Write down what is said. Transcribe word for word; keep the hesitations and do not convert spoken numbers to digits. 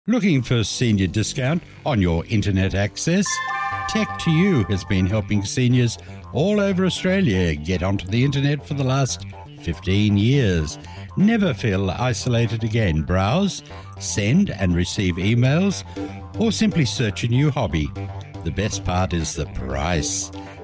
Looking for senior discount on your internet access? Tech to You has been helping seniors all over Australia get onto the internet for the last fifteen years. Never feel isolated again. Browse, send and receive emails, or simply search a new hobby. The best part is the price.